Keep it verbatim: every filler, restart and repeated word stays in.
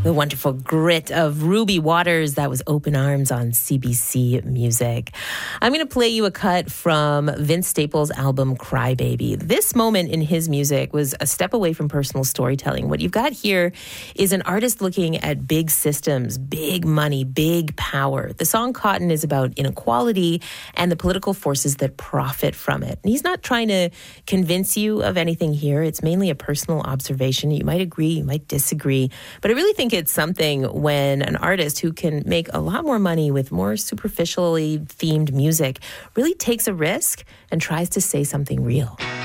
The wonderful grit of Ruby Waters. That was Open Arms on C B C Music. I'm going to play you a cut from Vince Staples' album Cry Baby. This moment in his music was a step away from personal storytelling. What you've got here is an artist looking at big systems, big money, big power. The song Cotton is about inequality and the political forces that profit from it. And he's not trying to convince you of anything here. It's mainly a personal observation. You might agree, you might disagree, but I really think it's something when an artist who can make a lot more money with more superficially themed music really takes a risk and tries to say something real.